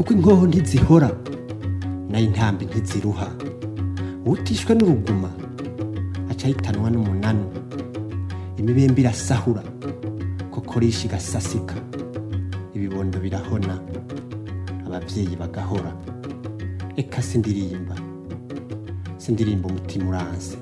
kuko inkoho ntizihora nayo intambi ntiziruha. utishwe n'uruguma aca yitanwa n'umunanu. Imibembe irasahura kokorisha igasasika, ibibondo birahona, abavyeyi bagahora. Eka sindirimba umutima uranse,